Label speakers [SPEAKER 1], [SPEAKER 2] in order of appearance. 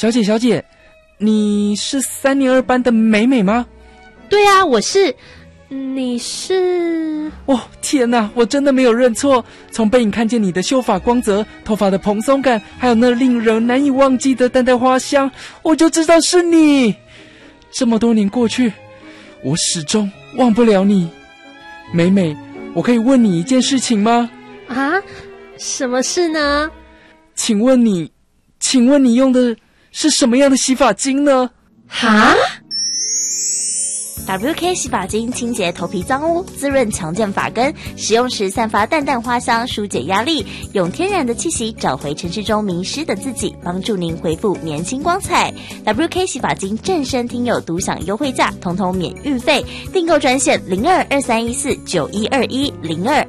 [SPEAKER 1] 小姐，你是3年2班的美美吗？
[SPEAKER 2] 对啊，我是。你是？
[SPEAKER 1] 哦，天哪，我真的没有认错。从背影看见你的秀发光泽、头发的蓬松感，还有那令人难以忘记的淡淡花香，我就知道是你。这么多年过去，我始终忘不了你。美美，我可以问你一件事情吗？
[SPEAKER 2] 啊？什么事呢？
[SPEAKER 1] 请问你用的是什么样的洗发精呢？
[SPEAKER 2] 哈
[SPEAKER 3] ？WK 洗发精清洁头皮脏污，滋润强健发根，使用时散发淡淡花香，疏解压力，用天然的气息找回城市中迷失的自己，帮助您恢复年轻光彩。WK 洗发精正身听友独享优惠价，统统免运费，订购专线022314912102